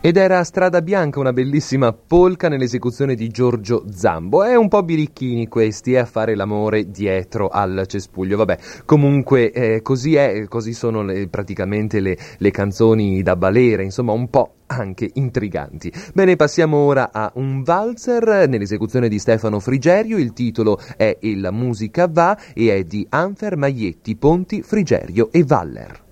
Ed era Strada Bianca, una bellissima polka nell'esecuzione di Giorgio Zambo. È un po' birichini questi, a fare l'amore dietro al cespuglio. Vabbè, comunque così è, così sono praticamente le canzoni da balere, insomma un po' anche intriganti. Bene, passiamo ora a un valzer nell'esecuzione di Stefano Frigerio. Il titolo è E la musica va e è di Anfer, Maglietti, Ponti, Frigerio e Valler.